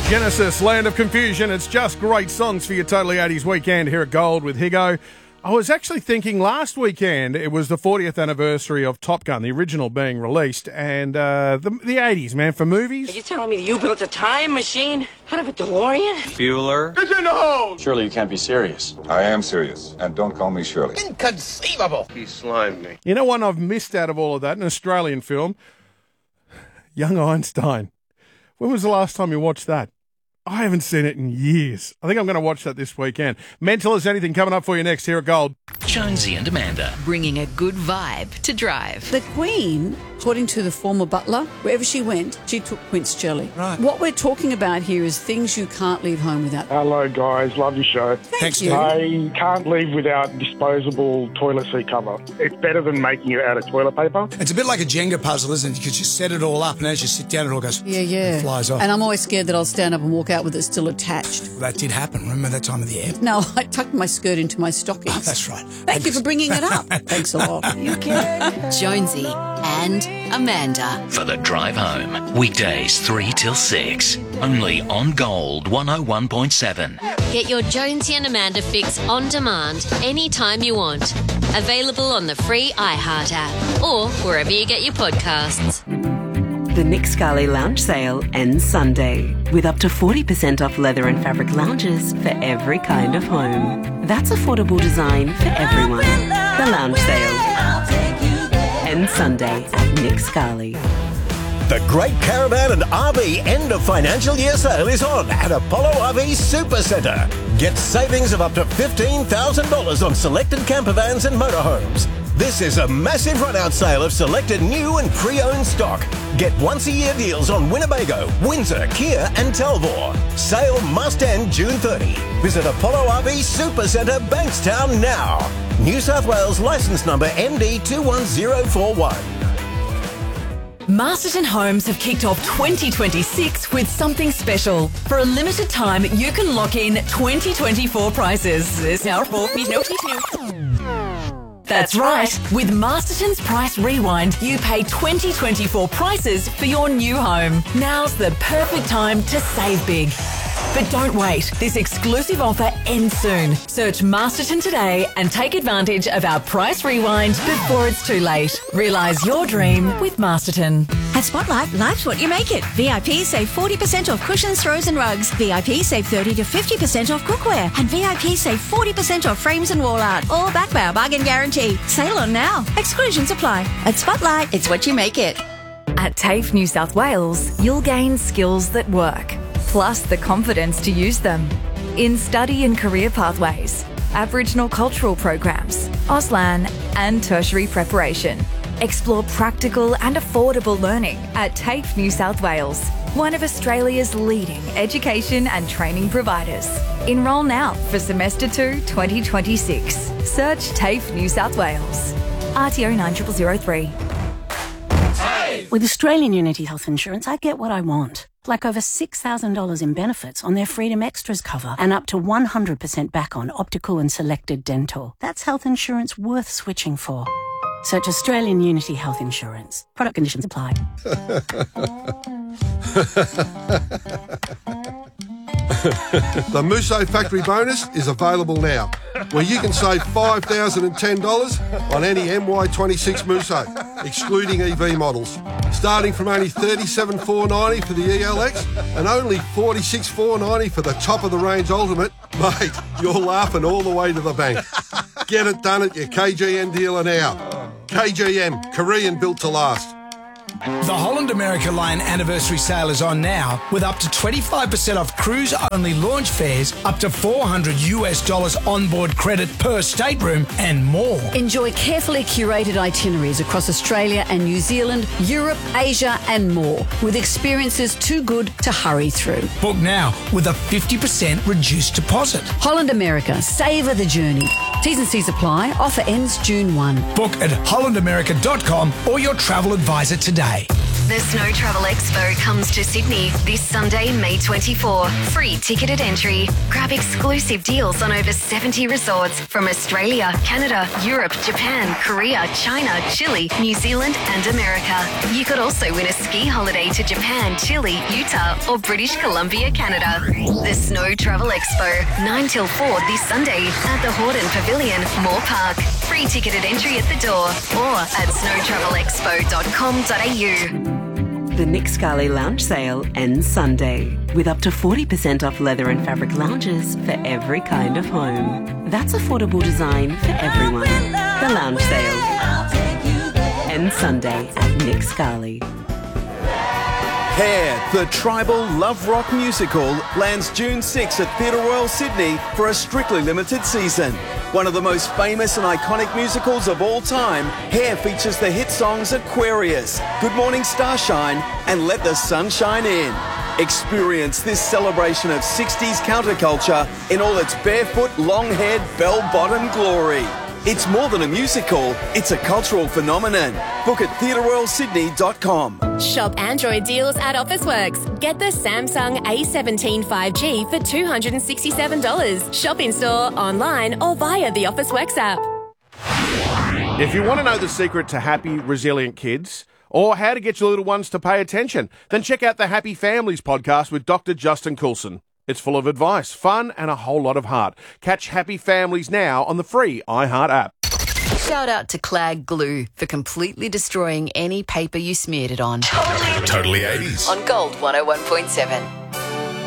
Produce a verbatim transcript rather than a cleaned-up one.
Genesis, Land of Confusion. It's just great songs for your Totally eighties weekend here at Gold with Higo. I was actually thinking last weekend it was the fortieth anniversary of Top Gun, the original being released, and uh, the, the eighties, man, for movies. Are you telling me that you built a time machine out of a DeLorean? Bueller. It's in the hole! Surely you can't be serious. I am serious, and don't call me Shirley. Inconceivable! He slimed me. You know one I've missed out of all of that, an Australian film, Young Einstein. When was the last time you watched that? I haven't seen it in years. I think I'm going to watch that this weekend. Mental as anything coming up for you next here at Gold. Jonesy and Amanda. Bringing a good vibe to Drive. The Queen, according to the former butler, wherever she went, she took Prince Shirley. Right. What we're talking about here is things you can't leave home without. Hello, guys. Love your show. Thank Thanks, you. I can't leave without disposable toilet seat cover. It's better than making it out of toilet paper. It's a bit like a Jenga puzzle, isn't it? Because you set it all up, and as you sit down, it all goes. Yeah, yeah. It flies off. And I'm always scared that I'll stand up and walk out with it still attached. That did happen. Remember that time of the year? No, I tucked my skirt into my stockings. Oh, that's right. Thank you for bringing it up. Thanks a lot. Jonesy and Amanda. For the drive home. Weekdays three till six. Only on Gold one oh one point seven. Get your Jonesy and Amanda fix on demand anytime you want. Available on the free iHeart app or wherever you get your podcasts. The Nick Scali Lounge Sale ends Sunday with up to forty percent off leather and fabric lounges for every kind of home. That's affordable design for everyone. The Lounge Sale ends Sunday at Nick Scali. The Great Caravan and R V End of Financial Year Sale is on at Apollo R V Super Centre. Get savings of up to fifteen thousand dollars on selected campervans and motorhomes. This is a massive run-out sale of selected new and pre-owned stock. Get once-a-year deals on Winnebago, Windsor, Kia and Talbot. Sale must end June thirtieth. Visit Apollo R V Super Centre, Bankstown now. New South Wales licence number M D two one zero four one. Masterton Homes have kicked off twenty twenty-six with something special. For a limited time, you can lock in twenty twenty-four prices. That's right. With Masterton's Price Rewind, you pay twenty twenty-four prices for your new home. Now's the perfect time to save big. But don't wait. This exclusive offer ends soon. Search Masterton today and take advantage of our Price Rewind before it's too late. Realise your dream with Masterton. At Spotlight, life's what you make it. V I P save forty percent off cushions, throws and rugs. V I P save thirty to fifty percent off cookware. And V I P save forty percent off frames and wall art. All backed by our bargain guarantee. Sale on now. Exclusions apply. At Spotlight, it's what you make it. At TAFE New South Wales, you'll gain skills that work, plus the confidence to use them. In study and career pathways, Aboriginal cultural programs, Auslan and tertiary preparation. Explore practical and affordable learning at TAFE New South Wales, one of Australia's leading education and training providers. Enrol now for Semester two twenty twenty-six. Search TAFE New South Wales. R T O nine zero zero zero three. With Australian Unity Health Insurance, I get what I want. Like over six thousand dollars in benefits on their Freedom Extras cover and up to one hundred percent back on optical and selected dental. That's health insurance worth switching for. Search Australian Unity Health Insurance. Product conditions apply. The Musso Factory Bonus is available now, where you can save five thousand ten dollars on any M Y twenty-six Musso, excluding E V models. Starting from only thirty-seven thousand four hundred ninety dollars for the E L X and only forty-six thousand four hundred ninety dollars for the top-of-the-range Ultimate. Mate, you're laughing all the way to the bank. Get it done at your K G M dealer now. K G M, Korean built to last. The Holland America Line anniversary sale is on now with up to twenty-five percent off cruise-only launch fares, up to four hundred US dollars onboard credit per stateroom and more. Enjoy carefully curated itineraries across Australia and New Zealand, Europe, Asia and more, with experiences too good to hurry through. Book now with a fifty percent reduced deposit. Holland America, savour the journey. T's and C's apply. Offer ends June first. Book at holland america dot com or your travel advisor today. The Snow Travel Expo comes to Sydney this Sunday, May twenty-fourth. Free ticketed entry. Grab exclusive deals on over seventy resorts from Australia, Canada, Europe, Japan, Korea, China, Chile, New Zealand and America. You could also win a ski holiday to Japan, Chile, Utah or British Columbia, Canada. The Snow Travel Expo, nine till four this Sunday at the Hordern Pavilion, Moore Park. Free ticketed entry at the door or at snow travel expo dot com dot a u. The Nick Scali Lounge Sale ends Sunday with up to forty percent off leather and fabric lounges for every kind of home. That's affordable design for everyone. The Lounge Sale ends Sunday at Nick Scali. Hair, the tribal love rock musical, lands June sixth at Theatre Royal Sydney for a strictly limited season. One of the most famous and iconic musicals of all time, Hair features the hit songs Aquarius, Good Morning Starshine and Let the Sun Shine In. Experience this celebration of sixties counterculture in all its barefoot, long-haired, bell-bottom glory. It's more than a musical, it's a cultural phenomenon. Book at theatre royal sydney dot com. Shop Android deals at Officeworks. Get the Samsung A seventeen five G for two hundred sixty-seven dollars. Shop in store, online or via the Officeworks app. If you want to know the secret to happy, resilient kids, or how to get your little ones to pay attention, then check out the Happy Families podcast with Doctor Justin Coulson. It's full of advice, fun, and a whole lot of heart. Catch Happy Families now on the free iHeart app. Shout out to Clag Glue for completely destroying any paper you smeared it on. Totally eighties. On Gold one oh one point seven.